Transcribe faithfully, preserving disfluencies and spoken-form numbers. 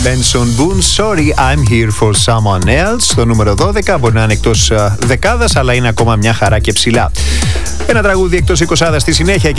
Benson Boone, Sorry I'm Here for Someone Else. Στο νούμερο δώδεκα, μπορεί να είναι εκτός δεκάδας, αλλά είναι ακόμα μια χαρά και ψηλά. Ένα τραγούδι εκτός εικοσάδας στη συνέχεια.